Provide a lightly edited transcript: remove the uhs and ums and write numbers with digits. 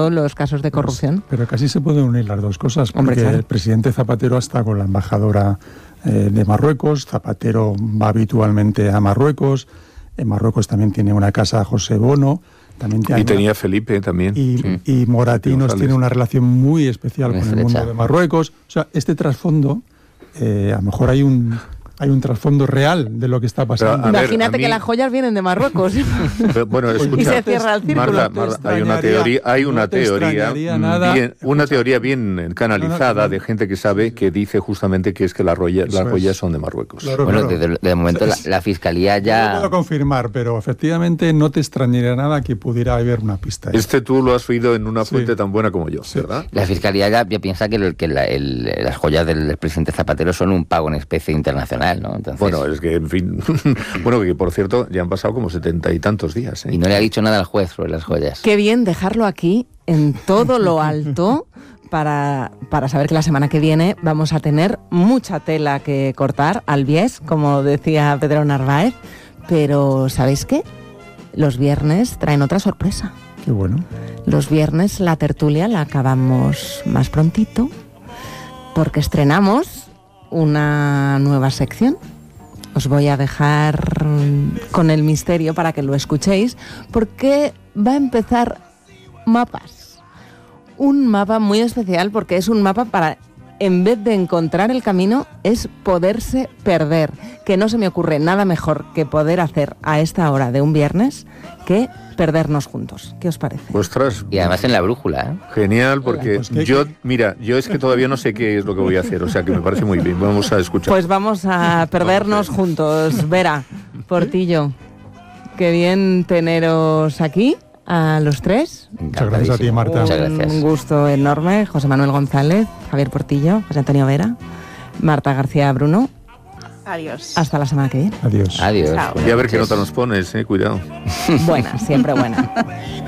todos los casos de corrupción. Pero casi se pueden unir las dos cosas, porque Hombre, claro. el presidente Zapatero está con la embajadora de Marruecos. Zapatero va habitualmente a Marruecos. En Marruecos también tiene una casa José Bono. También y tenía Felipe también. Y Moratinos tiene una relación muy especial con el mundo de Marruecos. O sea, este trasfondo, a lo mejor hay un trasfondo real de lo que está pasando. Pero, imagínate que las joyas vienen de Marruecos. Pero, bueno, escucha, y se cierra el círculo. Marta, hay una teoría bien canalizada de gente que sabe, que dice justamente que es que las joyas son de Marruecos. Claro, bueno, de momento la Fiscalía ya... No lo puedo confirmar, pero efectivamente no te extrañaría nada que pudiera haber una pista. Tú lo has oído en una fuente tan buena como yo, ¿verdad? La Fiscalía ya piensa que las joyas del presidente Zapatero son un pago en especie internacional, ¿no? Entonces... Bueno, es que, en fin... bueno, que por cierto, ya han pasado como 70 y tantos días, ¿eh? Y no le ha dicho nada al juez sobre las joyas. Qué bien dejarlo aquí, en todo lo alto, para saber que la semana que viene vamos a tener mucha tela que cortar, al bies, como decía Pedro Narváez. Pero, ¿sabéis qué? Los viernes traen otra sorpresa. Qué bueno. Los viernes la tertulia la acabamos más prontito, porque estrenamos una nueva sección. Os voy a dejar con el misterio para que lo escuchéis, porque va a empezar Mapas. Un mapa muy especial, porque es un mapa para, en vez de encontrar el camino, es poderse perder. Que no se me ocurre nada mejor que poder hacer a esta hora de un viernes que perdernos juntos. ¿Qué os parece? Ostras. Y además en la brújula, ¿eh? Genial, porque yo es que todavía no sé qué es lo que voy a hacer, o sea que me parece muy bien. Vamos a escuchar. Pues vamos a perdernos juntos. Vera, Portillo, qué bien teneros aquí, a los tres. Muchas gracias a ti, Marta. Muchas gracias. Un gusto enorme. José Manuel González, Javier Portillo, José Antonio Vera, Marta García Bruno. Adiós. Hasta la semana que viene. Adiós. Adiós. Chao. Y a ver qué nota nos pones, cuidado. Buena, siempre buena.